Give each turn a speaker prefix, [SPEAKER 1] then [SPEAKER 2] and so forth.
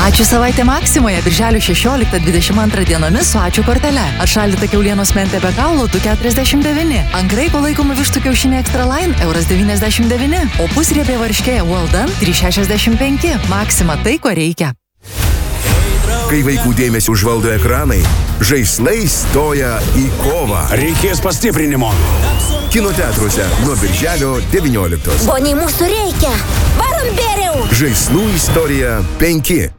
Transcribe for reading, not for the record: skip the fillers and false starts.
[SPEAKER 1] Ačiū savaitė Maksimoje, birželio 16-22 dienomis su ačiū kortele. Atšaldyta kiaulienos mentė be kaulo 2,49. Ant graiko laikomų vištų kiaušiniai Extra Line €1,99. O pusriebė varškė Well Done 3,65. Maksima tai, ko reikia.
[SPEAKER 2] Kai vaikų dėmesį užvaldo ekranai, žaislai stoja į kovą.
[SPEAKER 3] Reikės pastiprinimo.
[SPEAKER 2] Kino teatruose nuo birželio 19.
[SPEAKER 4] Boniai, mūsų reikia. Varom bėriau.
[SPEAKER 2] Žaislų istorija 5.